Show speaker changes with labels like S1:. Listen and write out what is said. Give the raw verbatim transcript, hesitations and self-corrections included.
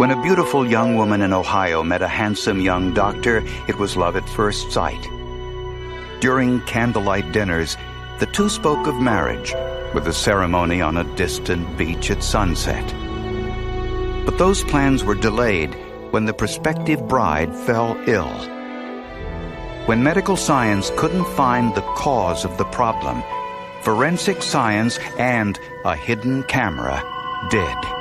S1: When a beautiful young woman in Ohio met a handsome young doctor, it was love at first sight. During candlelight dinners, the two spoke of marriage, with a ceremony on a distant beach at sunset. But those plans were delayed when the prospective bride fell ill. When medical science couldn't find the cause of the problem, forensic science and a hidden camera did.